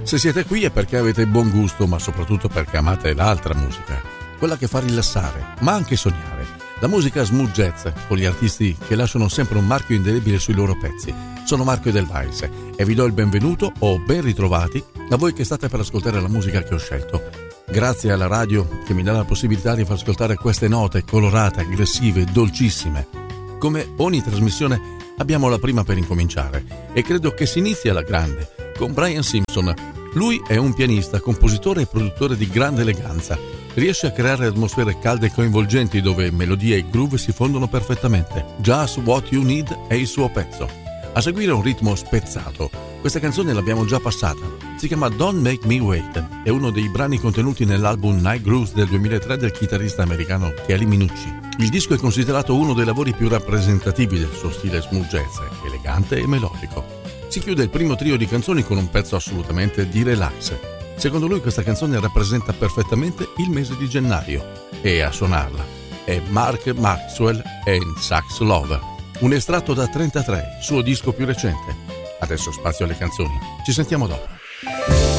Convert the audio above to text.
Se siete qui è perché avete buon gusto, ma soprattutto perché amate l'altra musica, quella che fa rilassare, ma anche sognare. La musica smooth jazz, con gli artisti che lasciano sempre un marchio indelebile sui loro pezzi. Sono Marco Edelweiss e vi do il benvenuto o ben ritrovati a voi che state per ascoltare la musica che ho scelto. Grazie alla radio che mi dà la possibilità di far ascoltare queste note colorate, aggressive, dolcissime. Come ogni trasmissione abbiamo la prima per incominciare e credo che si inizi alla grande con Brian Simpson. Lui è un pianista, compositore e produttore di grande eleganza. Riesce a creare atmosfere calde e coinvolgenti dove melodia e groove si fondono perfettamente. Just What You Need è il suo pezzo. A seguire un ritmo spezzato. Questa canzone l'abbiamo già passata. Si chiama Don't Make Me Wait. È uno dei brani contenuti nell'album Night Grooves del 2003 del chitarrista americano Kelly Minucci. Il disco è considerato uno dei lavori più rappresentativi del suo stile smooth jazz, elegante e melodico. Si chiude il primo trio di canzoni con un pezzo assolutamente di relax. Secondo lui questa canzone rappresenta perfettamente il mese di gennaio e a suonarla è Mark Maxwell and Sax Love, un estratto da 33, suo disco più recente. Adesso spazio alle canzoni, ci sentiamo dopo.